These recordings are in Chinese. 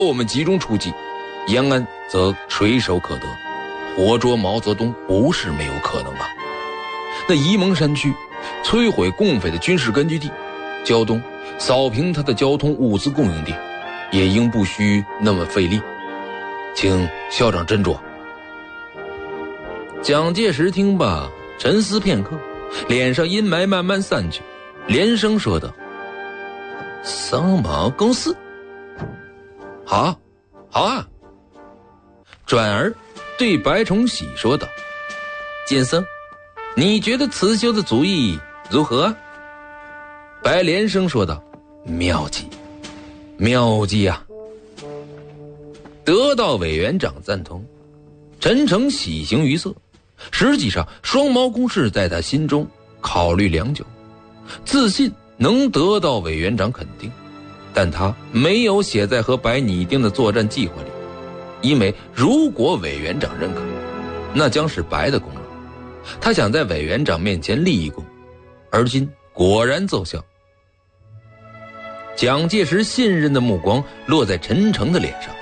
我们集中出击，延安则垂手可得，活捉毛泽东不是没有可能吧？那沂蒙山区摧毁共匪的军事根据地，胶东扫平他的交通物资供应地，也应不需那么费力，请校长斟酌。蒋介石听罢沉思片刻，脸上阴霾慢慢散去，连声说道：商贸公司，好啊。转而对白崇禧说道：剑僧，你觉得慈修的主意如何？白连声说道：妙计啊！得到委员长赞同，陈诚喜形于色。实际上双毛公事在他心中考虑良久，自信能得到委员长肯定，但他没有写在和白拟定的作战计划里，因为如果委员长认可，那将是白的功劳。他想在委员长面前立一功，而今果然奏效。蒋介石信任的目光落在陈诚的脸上。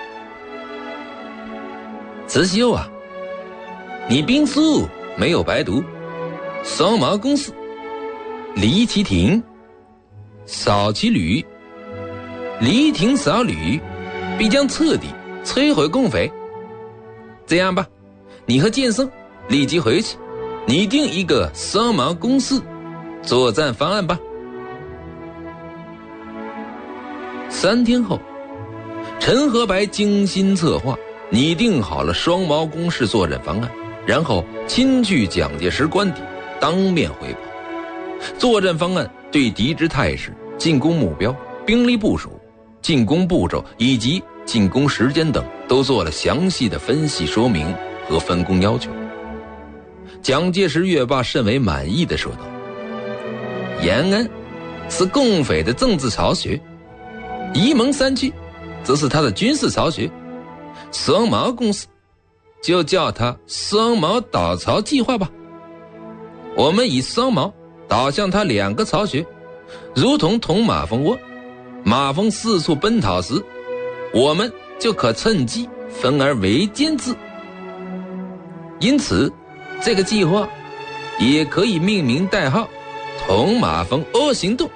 慈修啊，你兵书没有白读，双毛公司，离其庭，扫其旅，离庭扫旅，必将彻底摧毁共匪。这样吧，你和剑僧立即回去，拟定一个双毛公司作战方案吧。3天后，陈和白精心策划，拟定好了双毛公事作战方案，然后亲去蒋介石官邸当面汇报。作战方案对敌之态势、进攻目标、兵力部署、进攻步骤以及进攻时间等都做了详细的分析说明和分工要求。蒋介石阅罢甚为满意地说道：延安是共匪的政治巢穴，沂蒙山区则是他的军事巢穴，双毛公司就叫它双毛倒巢计划吧。我们以双毛导向他2个巢穴，如同捅马蜂窝，马蜂四处奔逃时，我们就可趁机分而围歼之。因此这个计划也可以命名代号捅马蜂窝行动。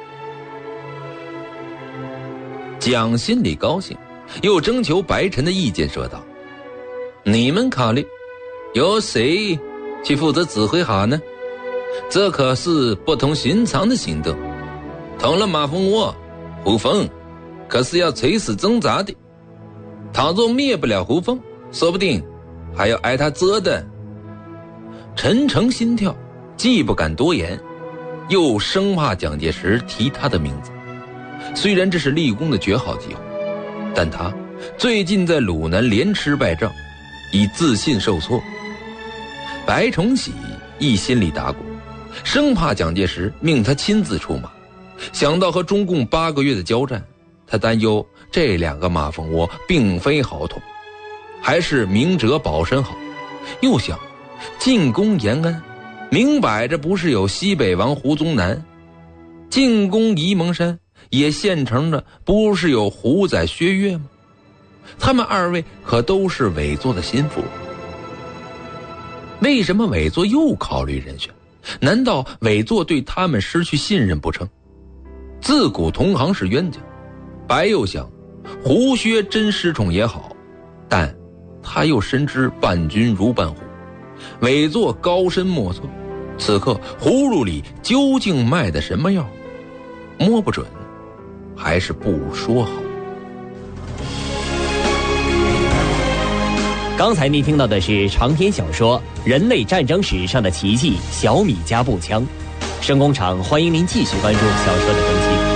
蒋心里高兴，又征求白晨的意见说道：你们考虑由谁去负责指挥好呢？这可是不同寻常的行动，捅了马蜂窝，胡蜂可是要垂死挣扎的，倘若灭不了胡蜂，说不定还要挨他折的。陈诚心跳，既不敢多言，又生怕蒋介石提他的名字。虽然这是立功的绝好机会，但他最近在鲁南连吃败仗，已自信受挫。白崇禧亦心里打鼓，生怕蒋介石命他亲自出马。想到和中共8个月的交战，他担忧这2个马蜂窝并非好捅，还是明哲保身好。又想进攻延安，明摆着不是有西北王胡宗南；进攻沂蒙山，也现成的不是有胡仔薛岳吗？他们2位可都是委座的心腹。为什么委座又考虑人选？难道委座对他们失去信任不成？自古同行是冤家。白又想，胡薛真失宠也好，但他又深知伴君如伴虎，委座高深莫测，此刻葫芦里究竟卖的什么药，摸不准，还是不说好。 刚才您听到的是长篇小说《人类战争史上的奇迹——小米加步枪》。声工厂欢迎您继续关注小说的更新。